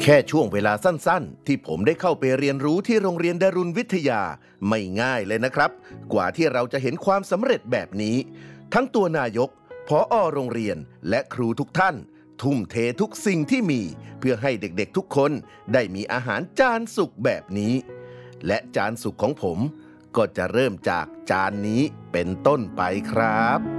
แค่ช่วงเวลาสั้นๆที่ผมได้เข้าไปเรียนรู้ที่โรงเรียนดารุณวิทยาไม่ง่ายเลยนะครับกว่าที่เราจะเห็นความสำเร็จแบบนี้ทั้งตัวนายกผอ.โรงเรียนและครูทุกท่านทุ่มเททุกสิ่งที่มีเพื่อให้เด็กๆทุกคนได้มีอาหารจานสุกแบบนี้และจานสุกของผมก็จะเริ่มจากจานนี้เป็นต้นไปครับ